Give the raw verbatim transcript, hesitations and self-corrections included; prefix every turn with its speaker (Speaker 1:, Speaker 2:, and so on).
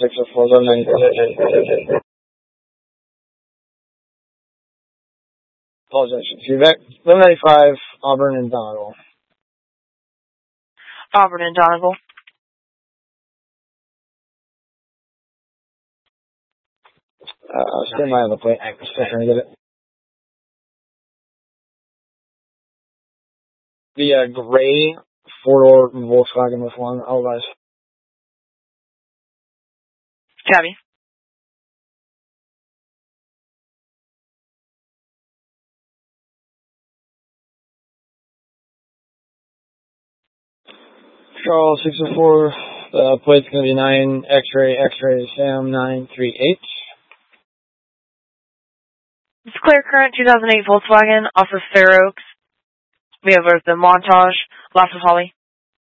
Speaker 1: six oh four, eleven ninety-five. Apologize for feedback. eleven ninety-five, Auburn and Donegal.
Speaker 2: Auburn and Donegal.
Speaker 1: Uh, stand by on the plate. Just trying to get it. The uh, gray four-door Volkswagen with one Elvis.
Speaker 2: Cabby.
Speaker 1: Charles six oh four. The plate's going to be nine X-ray X-ray Sam nine three eight.
Speaker 2: It's Clear Current two thousand eight Volkswagen off of Fair Oaks. We have the Montage, Lots of Holly.